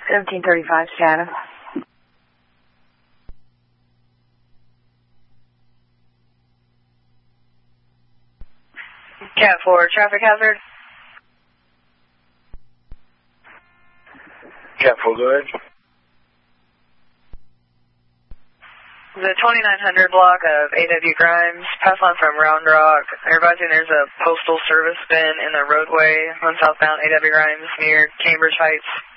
1735 status. Cat 4, traffic hazard. Cat 4, go ahead. The 2900 block of A.W. Grimes, pass line from Round Rock. They're advising there's a postal service bin in the roadway on southbound A.W. Grimes near Cambridge Heights.